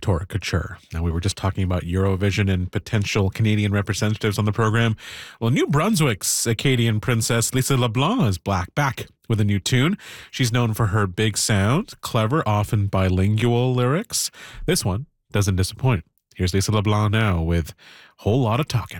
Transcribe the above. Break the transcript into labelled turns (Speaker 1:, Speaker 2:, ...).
Speaker 1: Tora Couture. Now, we were just talking about Eurovision and potential Canadian representatives on the program. Well, New Brunswick's Acadian princess Lisa LeBlanc is back with a new tune. She's known for her big sound, clever, often bilingual lyrics. This one doesn't disappoint. Here's Lisa LeBlanc now with Whole Lot of Talking.